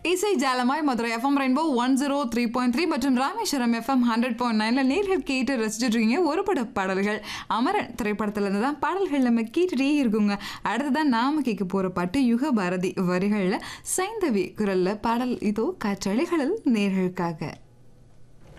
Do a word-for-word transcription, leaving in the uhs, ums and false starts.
இசை ஜாலமாய் Madurai FM rainbow one zero three point three மற்றும் Rameswaram FM hundred point நைன்ல நேர்கள் கேட்டு ரசிச்சுட்டு இருக்கீங்க. ஒரு பட பாடல்கள் அமரன் திரைப்படத்துல இருந்து தான் பாடல்கள் நம்ம கேட்டுட்டே இருக்குங்க. அடுத்ததான் நாம கேட்க போற பாட்டு யுக பாரதி வரிகள்ல சைந்தவி குரல்ல பாடல் இதோ காற்றலைகளில் நேர்களுக்காக.